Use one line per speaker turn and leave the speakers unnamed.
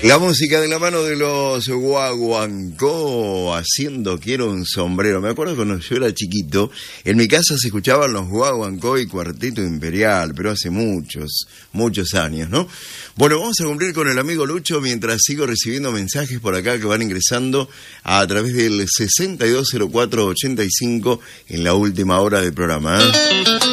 La música de la mano de los Guaguancó haciendo Quiero un sombrero. Me acuerdo cuando yo era chiquito, en mi casa se escuchaban los Guaguancó y Cuarteto Imperial, pero hace muchos años, ¿no? Bueno, vamos a cumplir con el amigo Lucho mientras sigo recibiendo mensajes por acá que van ingresando a través del 620485 en la última hora del programa, ¿eh?